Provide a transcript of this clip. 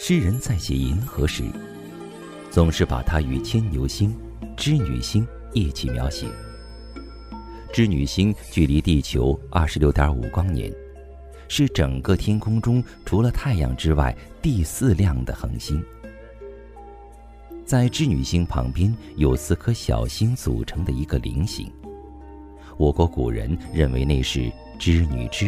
诗人在写银河时，总是把它与牵牛星、织女星一起描写。织女星距离地球26.5光年，是整个天空中除了太阳之外第4亮的恒星。在织女星旁边有4颗小星组成的一个菱形，我国古人认为那是织女之